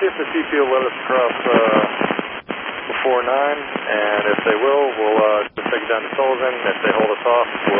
see if the CP will let us cross before 9, and if they will, we'll just take it down to Sullivan. If they hold us off,